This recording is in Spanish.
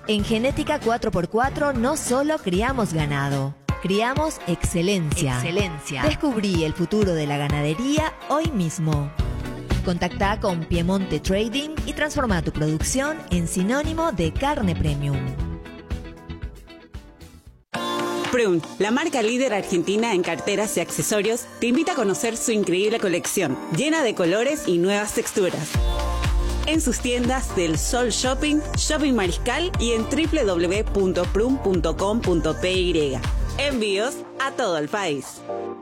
En Genética 4x4 no solo criamos ganado, criamos excelencia. Descubrí el futuro de la ganadería hoy mismo. Contactá con Piemonte Trading y transforma tu producción en sinónimo de carne premium. Prun, la marca líder argentina en carteras y accesorios, te invita a conocer su increíble colección, llena de colores y nuevas texturas. En sus tiendas del Sol Shopping, Shopping Mariscal y en www.prun.com.py. Envíos a todo el país.